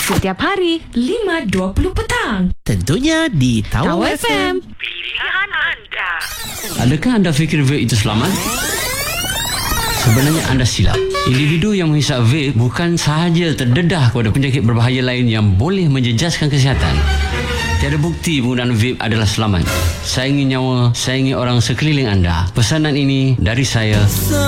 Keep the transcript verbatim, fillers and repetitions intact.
Setiap hari lima dua puluh petang. Tentunya di Tawau Tawau F F M. M. Pilihan anda. Adakah anda fikir vape itu selamat? Sebenarnya anda silap. Individu yang menghisap vape bukan sahaja terdedah kepada penyakit berbahaya lain yang boleh menjejaskan kesihatan. Tiada bukti penggunaan vape adalah selamat. Sayangi nyawa, sayangi orang sekeliling anda. Pesanan ini dari saya.